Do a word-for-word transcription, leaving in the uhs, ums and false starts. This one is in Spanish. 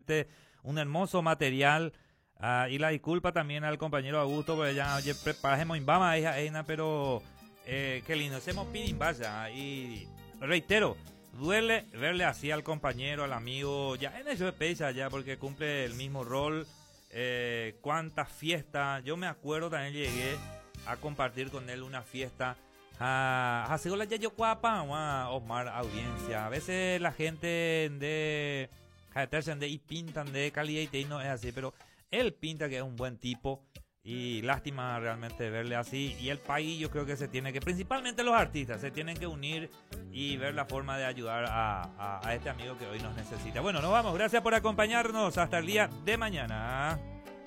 realmente un hermoso material. Uh, y la disculpa también al compañero Augusto, porque ya oye, preparemos Imbama, pero eh, qué lindo, hacemos Pinimbaya. Y reitero, duele verle así al compañero, al amigo, ya en eso pesa ya, porque cumple el mismo rol. Eh, cuántas fiestas, yo me acuerdo también llegué a compartir con él una fiesta. A hacer la yayo guapa, Osmar, audiencia. A veces la gente de y pintan de calidad y no es así, pero él pinta que es un buen tipo y lástima realmente verle así. Y el país, yo creo que se tiene que, principalmente los artistas, se tienen que unir y ver la forma de ayudar a, a, a este amigo que hoy nos necesita. Bueno, nos vamos, gracias por acompañarnos, hasta el día de mañana.